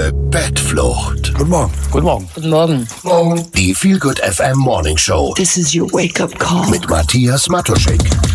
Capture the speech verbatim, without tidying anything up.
Ihre Bettflucht. Guten Morgen. Guten Morgen. Guten Morgen. Morgen. Die Feel Good F M Morning Show. This is your wake-up call. Mit Matthias Matuschek.